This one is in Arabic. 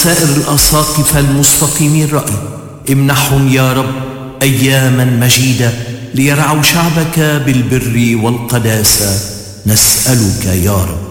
وسائر الأساقفة المستقيمي الرأي، امنحهم يا رب أياما مجيدة ليرعوا شعبك بالبر والقداسة، نسألك يا رب.